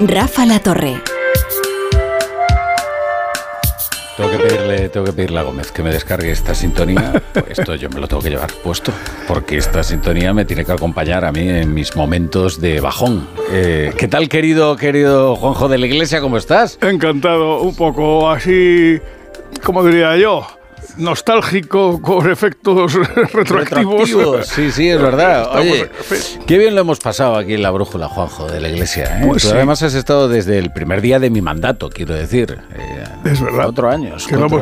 Rafa La Torre. Tengo que pedirle a Gómez que me descargue esta sintonía. Esto yo me lo tengo que llevar puesto, porque esta sintonía me tiene que acompañar a mí en mis momentos de bajón. ¿Qué tal, querido Juanjo de la Iglesia? ¿Cómo estás? Encantado, un poco así, como diría yo, nostálgico, con efectos retroactivos. Sí, es verdad. Oye, qué bien lo hemos pasado aquí en La Brújula, Juanjo de la Iglesia, ¿eh? Pues Tú sí. además has estado desde el primer día de mi mandato, quiero decir. Es verdad. 4 años. Que lo hemos